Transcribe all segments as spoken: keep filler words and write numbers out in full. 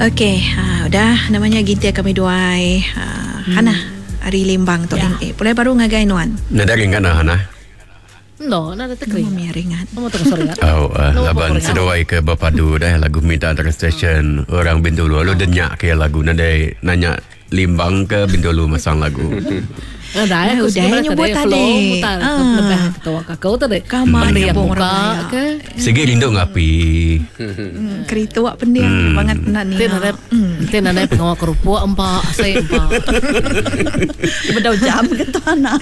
Okey, ha, dah namanya ginti kami duai. Ha, hmm. Hana hari limbang tu ya. Eh, boleh baru ngagai nuan. Nada ringan ah Hana. No, nada tekering. Mami ringan. Mau terus ringan. Oh, uh, no, laban sedawai ke Bapadu dah lagu minta antara station orang Bintulu. Lalu denyak ke lagu nada nanya limbang ke Bintulu masang lagu. Ah, dah, aku udah nyebut tadi. Mutar, lebih ketawa kakau tadi. Kamar dia buka ke. Segi rindu ngapi. Kerita wak pendiam banget nak ni. Ten ada, ten ada pengawal kerupuk empat, saya empat. Berdau jam ke tu anak.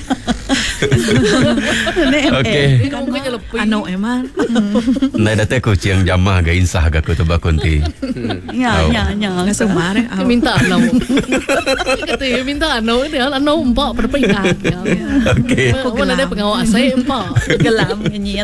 Okey. Anu eman. Nai datang aku ciang jamah ga insah ga aku tebak konti. Ya, ya, ya. Sumar. Minta anu. Kata minta anu dia anu empat pada peringkat. Okey. Mana ada pengawal saya empat. Gelam nyiat.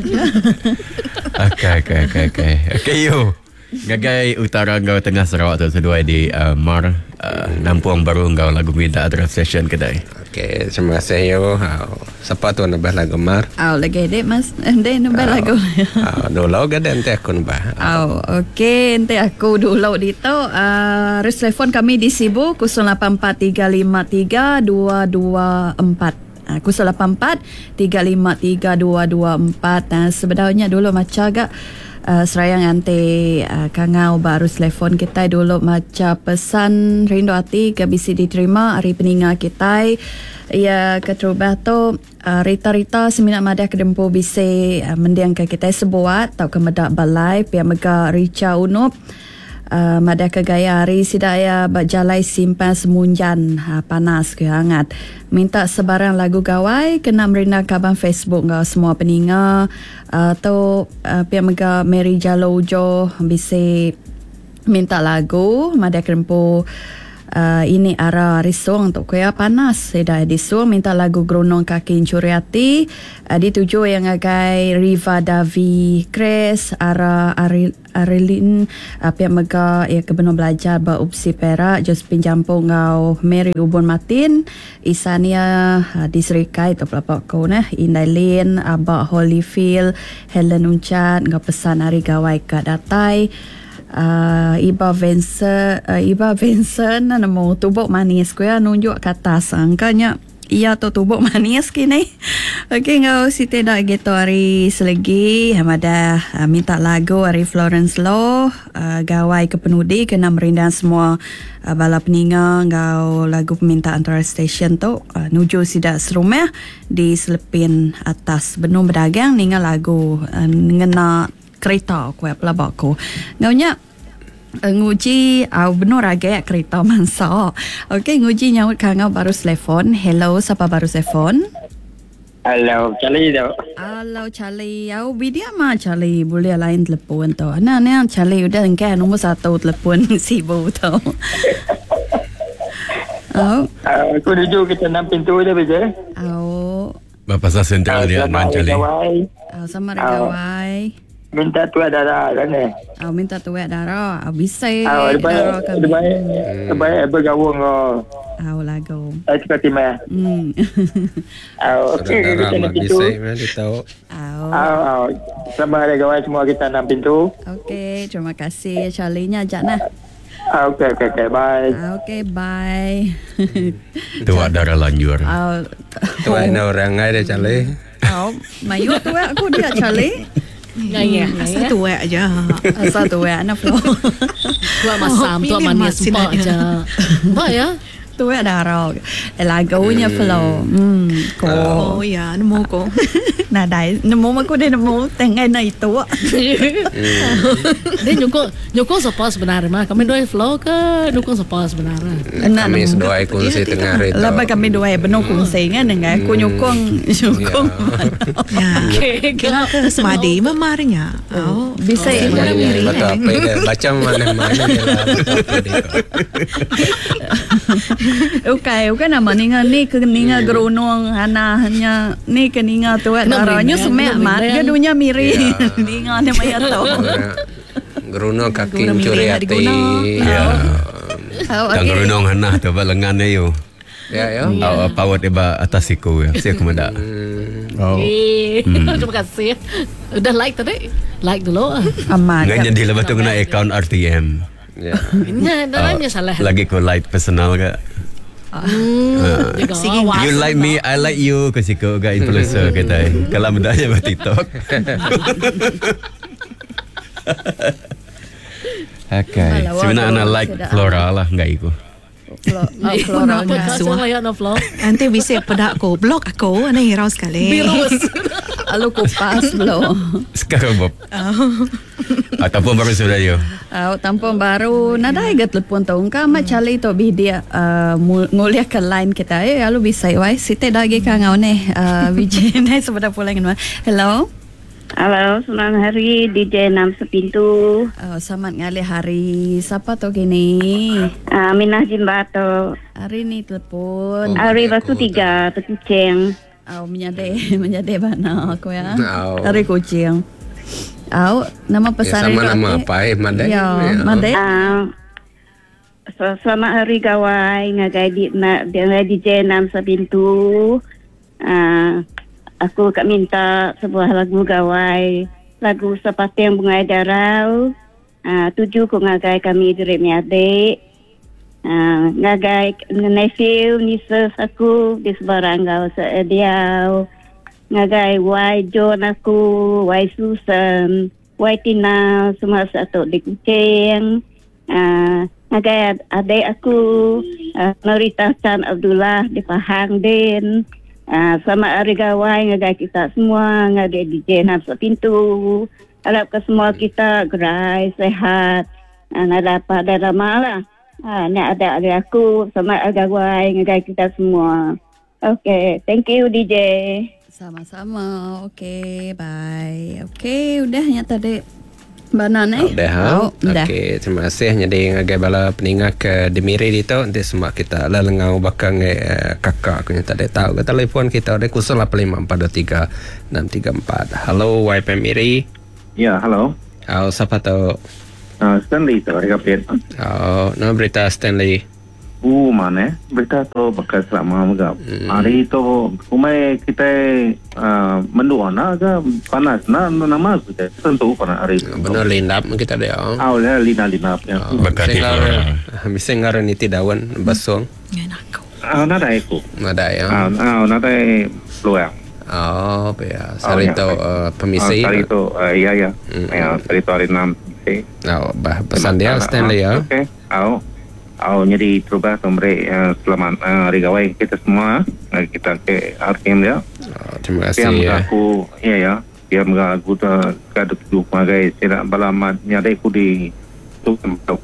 Okey, okey, okey, okey. Okey yo. Ngagai utara ngau tengah Sarawak tu seduai di uh, Mar uh, Nampuang Baru ngau lagu minta address session kedai. Okey, terima kasih yo. Siapa tu nambah lagu Mar? Au lagi dek mas, dek nambah lagu. Ah, dulu gada ente aku nambah. Au, okey, ente aku dulu dito. Uh, Res telefon kami di Sibu kosong lapan empat tiga lima tiga dua dua empat. Uh, kosong lapan empat tiga lima tiga dua dua empat. Uh, sebenarnya dulu macam agak Uh, serayang ante uh, kangau baru telefon kita dulu macam pesan rindu hati ke bisi diterima hari peninga kita ia keterubah tu uh, rita-rita seminat madah kedempu bisi uh, mendiang ke kita sebuat tau ke medak balai pia mega rica unup Uh, madah ke gaya hari sidaya berjalai simpan semunjan uh, panas ke hangat minta sebarang lagu gawai kena merina kaban Facebook ngau semua peninga uh, tu uh, pia mega Mary Jalo Ujo bisi minta lagu madah kerempu uh, ini ara risung untuk kuya panas sedaya disung minta lagu Gronong Kaki Curiati uh, dituju yang agai Riva Davi Kres ara Ari Arilin uh, pihak mega ya kebenar belajar beupsi Perak Josephine Jampo ngau Mary Ubon Martin Isania uh, di Serikai tu pelapak kau nah Indailin Abak Holyfield Helen Uncat ngau pesan hari gawai ke datai uh, Iba Vincent uh, Iba Vincent nama tubuk manis ku ya nunjuk ke atas angkanya ia tu tubuk manis kini. Okey ngau si tidak gitu hari selagi hamada uh, minta lagu hari Florence Law uh, gawai ke penudi kena merindang semua uh, bala peninga ngau lagu peminta antara station tu uh, nuju sidak serumah di selepin atas benung berdagang ninga lagu uh, ngena kereta ku pelabak ku ngaunya nguji au benar agak kereta mansa. Okey nguji nyaut kangau baru telefon. Hello, siapa baru telefon? Hello, Charlie tu. Hello Charlie. Au bidia mah Charlie boleh lain telefon tu. Nah, nah Charlie udah engkau nombor satu telefon sibuk tu. Oh. Aku duduk kita enam pintu dah beja. Au. Bapa saya sentral dia man Charlie. Au sama regawai. Minta tuak darah kan eh. Au minta tuak darah. Au bisa. Au lepas lepas lepas bergabung oh. Au lagu. Saya suka timah. Hmm. Au okey kita nak pintu. Mana tahu. Au. Au au. Sama ada kawan semua kita enam pintu. Okey, terima kasih Charlie-nya ajak nah. Ah, okey okey okey bye. Ah, okey bye. Tuak darah lanjur. Ah, tu ada orang ada Charlie. Oh, mayu tu aku dia Charlie. Ngaya, asal tu aja. Asal tu anak flow. Tuak masam, tuak manis empat aja. Empat ya? Tu darah. Lagunya flow. Hmm, ko. Oh ya, nemu ko. Nah, dai nemu aku dia nemu tengah na itu. Dia nyukung nyukung siapa sebenarnya mah? Kami dua flow ke dukung siapa sebenarnya? Kami dua kongsi tengah hari tu. Lepas kami dua benar kongsi kan dengan aku nyukung nyukung. Ya. Okey, semadi memarnya. Oh, bisa betul apa dia baca mana-mana dia. Okay, okay nama ninga ni ke ninga Gronong anahnya ni ke ninga tu darahnya semak mat ke dunia miri ninga ni maya tau. Gronong Kaki Curiati. Ya. Dan Gronong hanah tu balengan ayo. Ya ya. Au pawat iba atas siku ya. Saya kemada. Oh. Terima kasih. Udah like tadi. Like dulu. Amat. Nganya di lepas tu kena account R T M. Ya. Nah, darahnya salah. Lagi ko like personal ka. Hmm, juga Sige. awas. You like me, I like you. Kasi ko ga influencer kita. Kalau mudahnya ba TikTok. Okay. Alah, Sebenarnya waduh, like sedap. Flora lah, enggak ikut. Flo- ah, Kenapa Floralnya. kau Suah. layan no flow? Nanti bisa pedak ko. Blok ako. Ano hirau sekali. Virus. Lalu kupas belum. Sekarang Bob. Ataupun baru sudah yo. Uh, tampon baru nadai gat lepon taong ka macali to bidia uh, nguliah ke line kita eh lalu bisa wai site dagi ka ngau ne uh, Vijay nai sebentar pulang ma. Hello. Halo, selamat hari D J enam Sepintu. Uh, selamat ngali hari siapa to gini? Uh, Minah Jimbato. Hari ni telepon. Oh. Hari aku batu tiga, Petuceng. Au menyade menyade bana aku ya. Au. Hari kucing. Au nama pesan Ya, sama nama apa eh Madai? Ya, Ya. Madai. Uh, so, selamat hari gawai ngagai di na, dengan D J enam Sepintu. Uh, aku kak minta sebuah lagu gawai, lagu Seperti yang Bunga Darau. Uh, tuju ko ngagai kami diri mi adik. Uh, ngagai nephew nieces aku di Sebarangau Seediau. Ngagai Wai John aku, Wai Susan, Wai Tina, semua satu di Kucing. Uh, ngagai ad- adik aku, uh, Norita Chan Abdullah di Pahang Din. Uh, sama hari gawai ngagai kita semua, ngagai D J enam Sepintu. Harap ke semua kita gerai, sehat. Uh, nada pada ramalah. Ah, ni ada ada aku sama agawai ngagai kita semua. Okay, thank you D J. Sama-sama. Okey, bye. Okey, udah nyata dek. Banan eh. Dah ha. Oh, dah. Okey, terima kasih jadi ngagai bala peningak ke Demiri dito nanti semua kita lelengau bakang eh, kakak aku nyata dek tahu ke telefon kita ada kosong lapan lima empat dua tiga enam tiga empat. Halo Y P Miri. Ya, halo. Halo siapa tu? Uh, Stanley tu hari kapit. Oh, nama berita Stanley. Uh, mana? Berita tu bakal selama juga. Hmm. Hari tu umai kita uh, mendua na ke panas na nama kita tentu panas hari tu. Benar lindap kita dia. Oh. Ah, lah lina lina ya. Berkati Flora. Bisa ngar ni ti dawan basong. Yan ako. Ah, nada aku. Ada ya. Ah, ah, nada luar. Oh, ya. Oh, Sari ya. tu uh, permisi. Ah, hari tu, uh, ya ya. Hmm. Ya, hari tu hari enam. Okay. Oh, bah, pesan dia Stanley ya. Okey. Au. Au jadi terubah memberi uh, selamat uh, hari gawai kita semua. Uh, kita ke Arkim dia. Oh, terima Dia kasih ya. aku ya ya. Dia mengaku tu kaduk tu magai tidak balamat nyadai ku di tu tempat.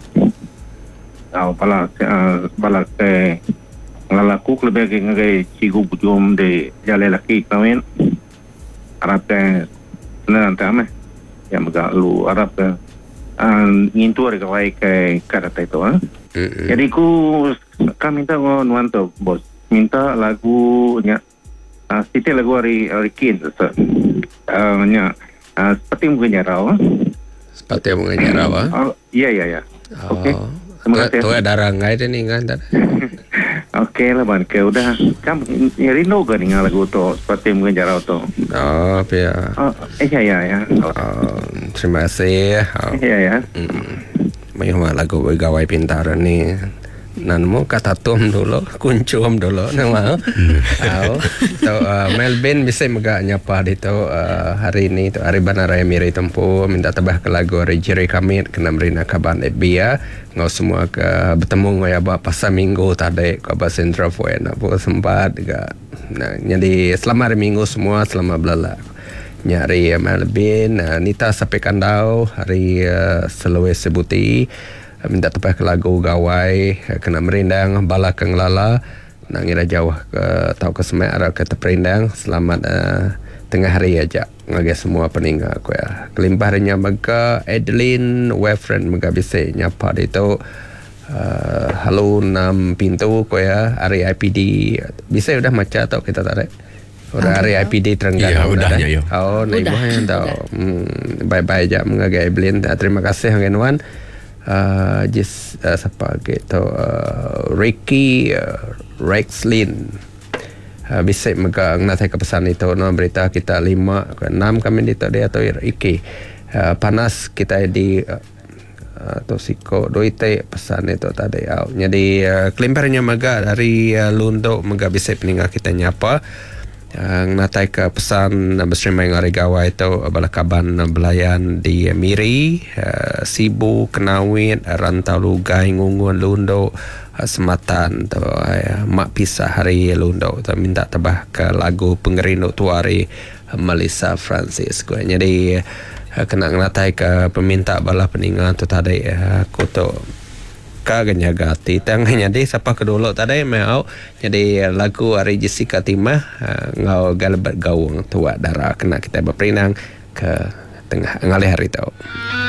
Au bala uh, bala ke ngalaku lebih ke ngagai cigu bujum de jale laki kawin. Arab ke nanti ame. Yang megak lu Arab ke uh, ngintu hari gawai ke karata itu ah. Mm-mm. Jadi ku kami minta nuan tu bos minta lagunya uh, siti lagu hari hari kin so, uh, nya uh, seperti mungkin jarau. Seperti yang mengajar apa? Oh iya iya ya. Oh. Okey. Terima kasih. Tu ada rangai dia ni kan. Okey lah ban ke udah kamu nyari no ke dengan lagu tu seperti mungkin jarau tu. Oh, ya. Oh eh ya ya ya. Oh, terima kasih. Oh. Ya ya. May mga lagu gawai pintaran ni nan mo katatom dulu kuncum dulu nama oh so uh, Melvin bisa maga nyapa dito uh, hari ini tu hari banaraya miri tempo minta tabah ke lagu hari jiri kami kena merina kaban ebia ngau semua ke bertemu ngaya ba pasal minggu tadi ke ba sentra foi na po sempat ga nah jadi selama hari minggu semua selama belala nyari Melvin uh, Nita sampai kandau hari uh, Selawes Sebuti uh, minta tepat ke lagu gawai uh, kena merindang bala keng lala nangira jauh ke tau ke semek arah ke terperindang selamat uh, tengah hari aja ngagai semua peninggal aku ya kelimpah harinya maka Adeline Wefren maka bisa nyapa itu uh, halo enam pintu ko ya hari I P D bisa udah maca atau kita tarik udah hari I P D Terengganu iya udahnya yo oh na ibu yang tahu hmm, bye bye aja mengagai Evelyn terima kasih Hangenwan uh, jis uh, siapa gitu uh, Ricky uh, Rexlin uh, bisa megang nanti ke pesan itu no berita kita lima ke enam kami di tadi atau Iki uh, panas kita di uh, atau siko doi te pesan itu tadi au. Jadi uh, kelimpernya maga dari uh, Lundo maga bisa peninggal kita nyapa yang natai ke pesan bersama yang hari gawai itu balakaban belayan di Miri, uh, Sibu, Kenawit, Rantau Lugai, Ngungun, Lundo, uh, Sematan tu uh, mak pisah hari Lundo tu minta tabah ke lagu Pengerinduk Tuari uh, Melissa Francis. Jadi uh, kena natai ke peminta bala peningan tu tadi uh, aku tu kaganya gati tanganya deh siapa kedulu tadi mau jadi lagu hari Jessica Timah uh, ngau galabat gaung tua darah kena kita berperinang ke tengah ngalih hari tau.